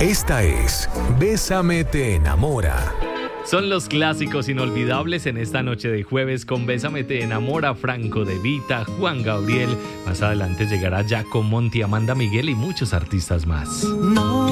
Esta es Bésame te enamora. Son los clásicos inolvidables en esta noche de jueves con Bésame te enamora, Franco De Vita, Juan Gabriel. Más adelante llegará Jaco Monti, Amanda Miguel y muchos artistas más. No